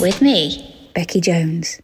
with me, Becky Jones.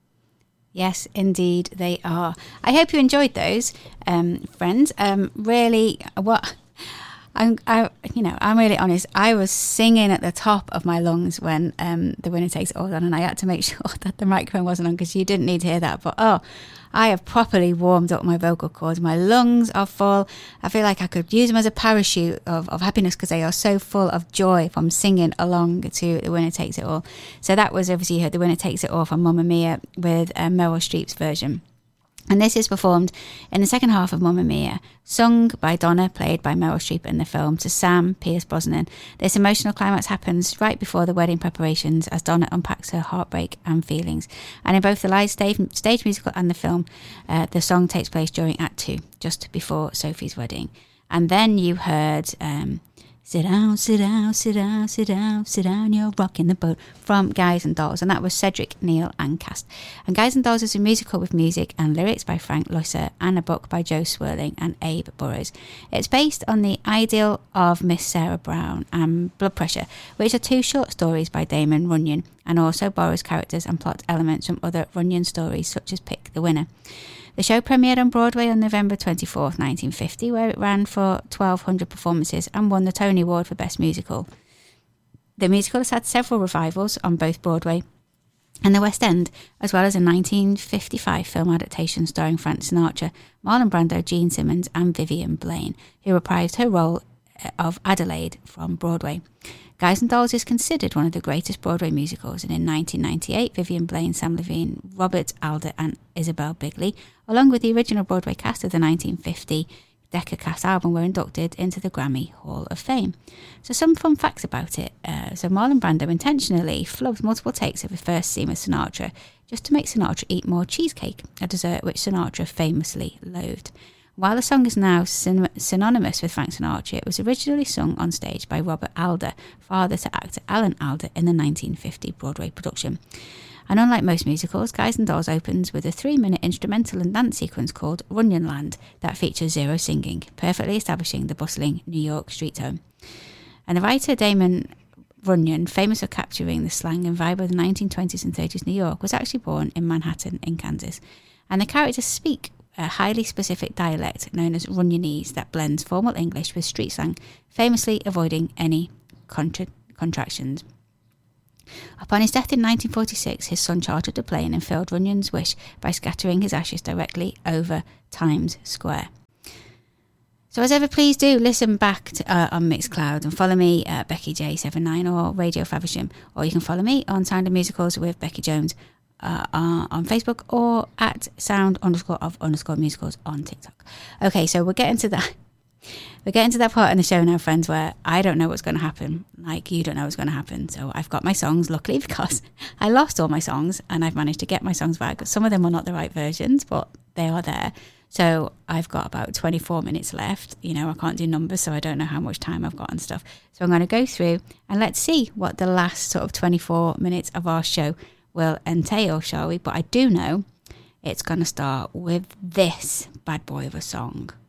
Yes, indeed they are. I hope you enjoyed those, friends. Really, what I'm really honest. I was singing at the top of my lungs when The Winner Takes It All on, and I had to make sure that the microphone wasn't on because you didn't need to hear that. But I have properly warmed up my vocal cords. My lungs are full. I feel like I could use them as a parachute of happiness because they are so full of joy from singing along to The Winner Takes It All. So that was obviously, you heard The Winner Takes It All from Mamma Mia with Meryl Streep's version. And this is performed in the second half of Mamma Mia, sung by Donna, played by Meryl Streep in the film, to Sam Pierce Brosnan. This emotional climax happens right before the wedding preparations as Donna unpacks her heartbreak and feelings. And in both the live stage musical and the film, the song takes place during Act 2, just before Sophie's wedding. And then you heard Sit Down, Sit Down, Sit Down, Sit Down, Sit Down, You're Rocking the Boat from Guys and Dolls, and that was Cedric, Neil and cast. And Guys and Dolls is a musical with music and lyrics by Frank Loesser and a book by Joe Swirling and Abe Burrows. It's based on the Ideal of Miss Sarah Brown and Blood Pressure, which are two short stories by Damon Runyon, and also borrows characters and plot elements from other Runyon stories such as Pick the Winner. The show premiered on Broadway on November 24th, 1950, where it ran for 1,200 performances and won the Tony Award for Best Musical. The musical has had several revivals on both Broadway and the West End, as well as a 1955 film adaptation starring Frank Sinatra, Marlon Brando, Gene Simmons and Vivian Blaine, who reprised her role of Adelaide from Broadway. Guys and Dolls is considered one of the greatest Broadway musicals, and in 1998, Vivian Blaine, Sam Levine, Robert Alder and Isabel Bigley, along with the original Broadway cast of the 1950 Decca cast album, were inducted into the Grammy Hall of Fame. So some fun facts about it. So Marlon Brando intentionally flubbed multiple takes of his first scene with Sinatra just to make Sinatra eat more cheesecake, a dessert which Sinatra famously loathed. While the song is now synonymous with Frank Sinatra, it was originally sung on stage by Robert Alder, father to actor Alan Alda, in the 1950 Broadway production. And unlike most musicals, Guys and Dolls opens with a 3-minute instrumental and dance sequence called Runyon Land that features zero singing, perfectly establishing the bustling New York street tone. And the writer Damon Runyon, famous for capturing the slang and vibe of the 1920s and 30s New York, was actually born in Manhattan in Kansas. And the characters speak a highly specific dialect known as Runyonese that blends formal English with street slang, famously avoiding any contractions. Upon his death in 1946, his son chartered a plane and fulfilled Runyon's wish by scattering his ashes directly over Times Square. So as ever, please do listen back on Mixcloud and follow me at BeckyJ79 or Radio Faversham, or you can follow me on Sound of Musicals with Becky Jones on Facebook, or at sound_of_musicals on TikTok. Okay, so we're getting to that. We're getting to that part in the show now, friends, where I don't know what's going to happen. Like, you don't know what's going to happen. So I've got my songs, luckily, because I lost all my songs and I've managed to get my songs back. Some of them are not the right versions, but they are there. So I've got about 24 minutes left. You know, I can't do numbers, so I don't know how much time I've got and stuff. So I'm going to go through and let's see what the last sort of 24 minutes of our show will entail, shall we? But I do know it's going to start with this bad boy of a song.